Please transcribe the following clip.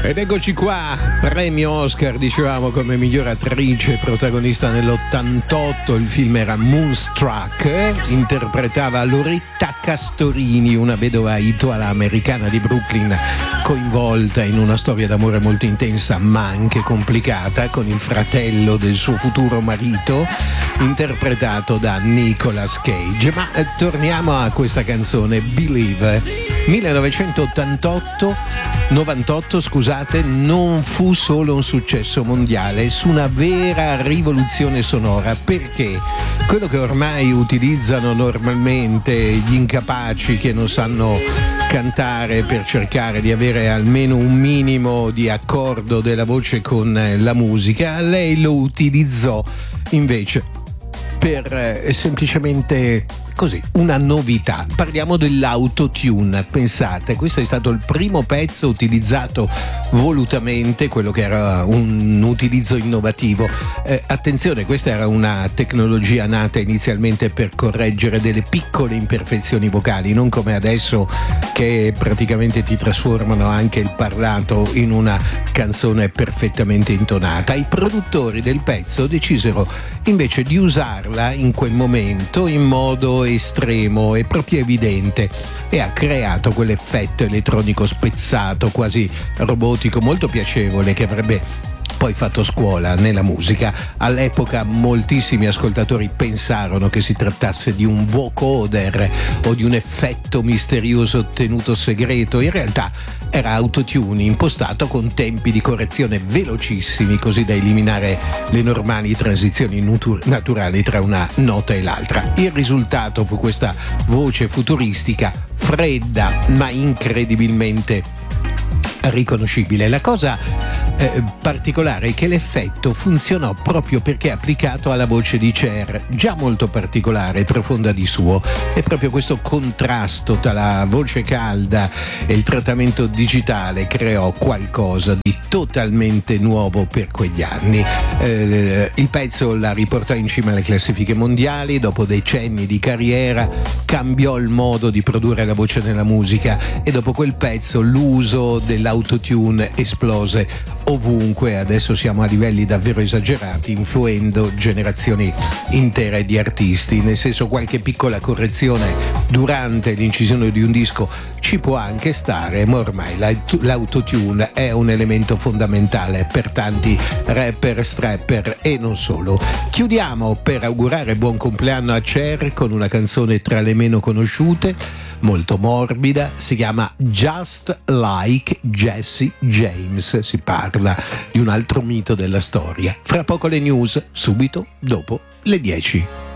Ed eccoci qua, premio Oscar, dicevamo, come miglior attrice protagonista nell'88. Il film era Moonstruck, interpretava Loretta Castorini, una vedova italo-americana di Brooklyn coinvolta in una storia d'amore molto intensa ma anche complicata con il fratello del suo futuro marito, interpretato da Nicolas Cage. Ma torniamo a questa canzone, Believe. 1998, scusate, non fu solo un successo mondiale, su una vera rivoluzione sonora, perché quello che ormai utilizzano normalmente gli incapaci che non sanno cantare per cercare di avere almeno un minimo di accordo della voce con la musica, lei lo utilizzò invece per semplicemente così, una novità. Parliamo dell'autotune. Pensate, questo è stato il primo pezzo utilizzato volutamente, quello che era un utilizzo innovativo. Attenzione, questa era una tecnologia nata inizialmente per correggere delle piccole imperfezioni vocali, non come adesso che praticamente ti trasformano anche il parlato in una canzone perfettamente intonata. I produttori del pezzo decisero invece di usarla in quel momento in modo estremo e proprio evidente, e ha creato quell'effetto elettronico spezzato, quasi robotico, molto piacevole, che avrebbe poi fatto scuola nella musica. All'epoca moltissimi ascoltatori pensarono che si trattasse di un vocoder o di un effetto misterioso tenuto segreto. In realtà era autotune impostato con tempi di correzione velocissimi, così da eliminare le normali transizioni naturali tra una nota e l'altra. Il risultato fu questa voce futuristica, fredda ma incredibilmente riconoscibile. La cosa particolare è che l'effetto funzionò proprio perché applicato alla voce di Cher, già molto particolare e profonda di suo, e proprio questo contrasto tra la voce calda e il trattamento digitale creò qualcosa di totalmente nuovo per quegli anni. Il pezzo la riportò in cima alle classifiche mondiali, dopo decenni di carriera cambiò il modo di produrre la voce nella musica, e dopo quel pezzo l'uso dell'autotune esplose ovunque. Adesso siamo a livelli davvero esagerati, influendo generazioni intere di artisti. Nel senso, qualche piccola correzione durante l'incisione di un disco ci può anche stare, ma ormai l'autotune è un elemento fondamentale per tanti rapper, strapper e non solo. Chiudiamo per augurare buon compleanno a Cher con una canzone tra le meno conosciute, molto morbida, si chiama Just Like Jesse James. Si parla di un altro mito della storia. Fra poco le news, subito dopo le 10.